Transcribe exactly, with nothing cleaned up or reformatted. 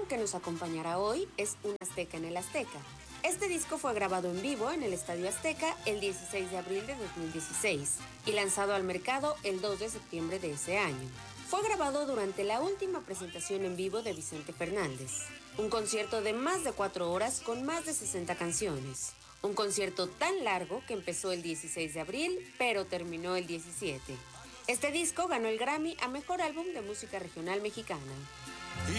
que nos acompañará hoy es Un Azteca en el Azteca. Este disco fue grabado en vivo en el Estadio Azteca el dieciséis de abril de dos mil dieciséis y lanzado al mercado el dos de septiembre de ese año. Fue grabado durante la última presentación en vivo de Vicente Fernández, un concierto de más de cuatro horas con más de sesenta canciones. Un concierto tan largo que empezó el dieciséis de abril, pero terminó el diecisiete. Este disco ganó el Grammy a Mejor Álbum de Música Regional Mexicana.